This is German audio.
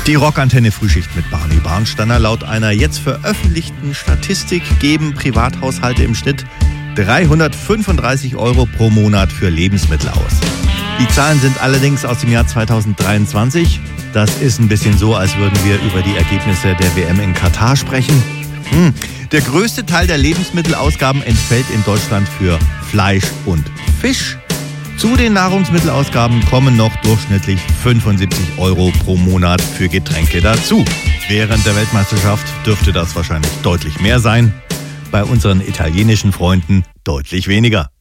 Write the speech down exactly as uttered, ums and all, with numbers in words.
Die Rockantenne Frühschicht mit Barney Barnsteiner. Laut einer jetzt veröffentlichten Statistik geben Privathaushalte im Schnitt dreihundertfünfunddreißig Euro pro Monat für Lebensmittel aus. Die Zahlen sind allerdings aus dem Jahr zweitausenddreiundzwanzig. Das ist ein bisschen so, als würden wir über die Ergebnisse der W M in Katar sprechen. Hm. Der größte Teil der Lebensmittelausgaben entfällt in Deutschland für Fleisch und Fisch. Zu den Nahrungsmittelausgaben kommen noch durchschnittlich fünfundsiebzig Euro pro Monat für Getränke dazu. Während der Weltmeisterschaft dürfte das wahrscheinlich deutlich mehr sein. Bei unseren italienischen Freunden deutlich weniger.